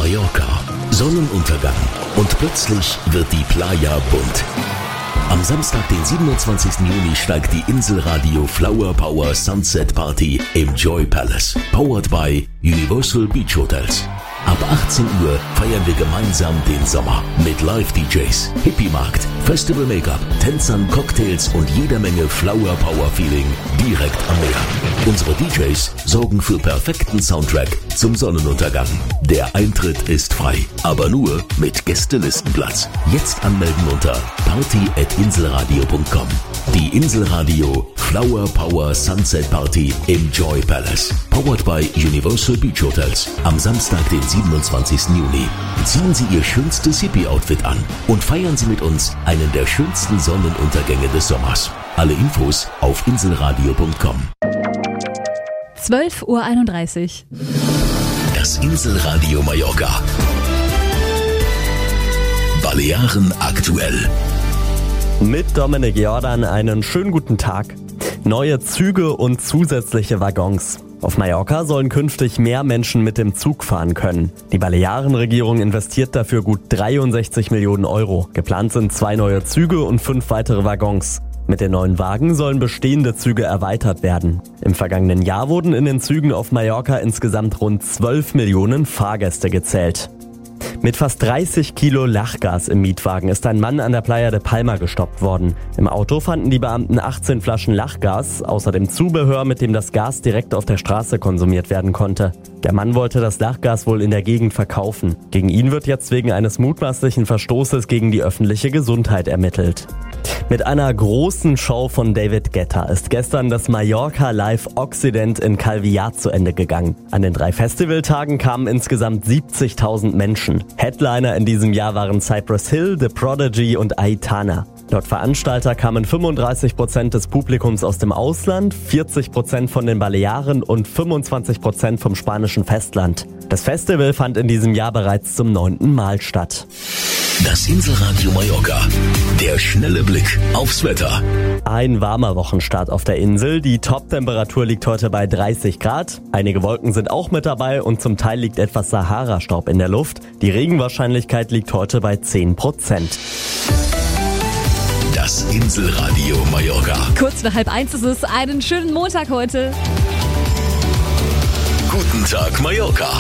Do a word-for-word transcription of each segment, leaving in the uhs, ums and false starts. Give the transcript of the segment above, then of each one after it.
Mallorca. Sonnenuntergang. Und plötzlich wird die Playa bunt. Am Samstag, den siebenundzwanzigsten Juni, steigt die Inselradio Flower Power Sunset Party im Joy Palace. Powered by Universal Beach Hotels. Ab achtzehn Uhr feiern wir gemeinsam den Sommer mit Live-D Js, Hippie-Markt, Festival-Make-up, Tänzern, Cocktails und jeder Menge Flower-Power-Feeling direkt am Meer. Unsere D Js sorgen für perfekten Soundtrack zum Sonnenuntergang. Der Eintritt ist frei, aber nur mit Gästelistenplatz. Jetzt anmelden unter party at inselradio punkt com. Die Inselradio Flower Power Sunset Party im Joy Palace. Powered by Universal Beach Hotels. Am Samstag, den siebenundzwanzigsten Juni. Ziehen Sie Ihr schönstes Hippie-Outfit an und feiern Sie mit uns einen der schönsten Sonnenuntergänge des Sommers. Alle Infos auf inselradio punkt com. zwölf Uhr einunddreißig. Das Inselradio Mallorca. Balearen aktuell. Mit Dominik Jordan einen schönen guten Tag. Neue Züge und zusätzliche Waggons. Auf Mallorca sollen künftig mehr Menschen mit dem Zug fahren können. Die Balearenregierung investiert dafür gut dreiundsechzig Millionen Euro. Geplant sind zwei neue Züge und fünf weitere Waggons. Mit den neuen Wagen sollen bestehende Züge erweitert werden. Im vergangenen Jahr wurden in den Zügen auf Mallorca insgesamt rund zwölf Millionen Fahrgäste gezählt. Mit fast dreißig Kilo Lachgas im Mietwagen ist ein Mann an der Playa de Palma gestoppt worden. Im Auto fanden die Beamten achtzehn Flaschen Lachgas, außerdem Zubehör, mit dem das Gas direkt auf der Straße konsumiert werden konnte. Der Mann wollte das Lachgas wohl in der Gegend verkaufen. Gegen ihn wird jetzt wegen eines mutmaßlichen Verstoßes gegen die öffentliche Gesundheit ermittelt. Mit einer großen Show von David Guetta ist gestern das Mallorca Live Occident in Calviat zu Ende gegangen. An den drei Festivaltagen kamen insgesamt siebzigtausend Menschen. Headliner in diesem Jahr waren Cypress Hill, The Prodigy und Aitana. Laut Veranstalter kamen fünfunddreißig Prozent des Publikums aus dem Ausland, vierzig Prozent von den Balearen und fünfundzwanzig Prozent vom spanischen Festland. Das Festival fand in diesem Jahr bereits zum neunten Mal statt. Das Inselradio Mallorca. Der schnelle Blick aufs Wetter. Ein warmer Wochenstart auf der Insel. Die Top-Temperatur liegt heute bei dreißig Grad. Einige Wolken sind auch mit dabei und zum Teil liegt etwas Sahara-Staub in der Luft. Die Regenwahrscheinlichkeit liegt heute bei zehn Prozent. Das Inselradio Mallorca. Kurz nach halb eins ist es. Einen schönen Montag heute. Guten Tag Mallorca.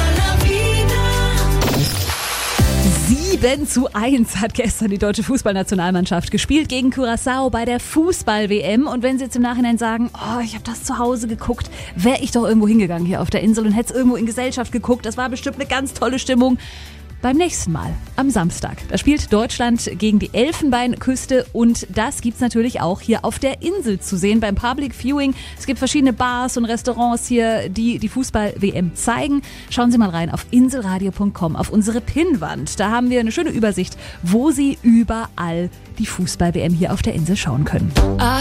sieben zu eins hat gestern die deutsche Fußballnationalmannschaft gespielt gegen Curaçao bei der Fußball-W M. Und wenn Sie jetzt im Nachhinein sagen, oh, ich habe das zu Hause geguckt, wäre ich doch irgendwo hingegangen hier auf der Insel und hätte es irgendwo in Gesellschaft geguckt. Das war bestimmt eine ganz tolle Stimmung. Beim nächsten Mal, am Samstag, da spielt Deutschland gegen die Elfenbeinküste und das gibt's natürlich auch hier auf der Insel zu sehen beim Public Viewing. Es gibt verschiedene Bars und Restaurants hier, die die Fußball-W M zeigen. Schauen Sie mal rein auf inselradio punkt com, auf unsere Pinnwand. Da haben wir eine schöne Übersicht, wo Sie überall die Fußball-W M hier auf der Insel schauen können.